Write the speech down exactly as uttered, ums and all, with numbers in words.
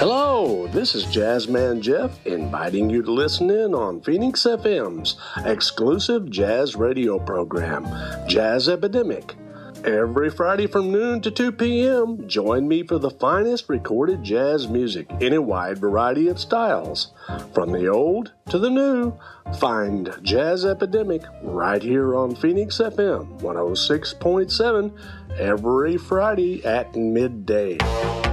Hello, this is Jazzman Jeff inviting you to listen in on Phoenix F M's exclusive jazz radio program, Jazz Epidemic. Every Friday from noon to two p.m., join me for the finest recorded jazz music in a wide variety of styles. From the old to the new, find Jazz Epidemic right here on Phoenix F M one oh six point seven every Friday at midday.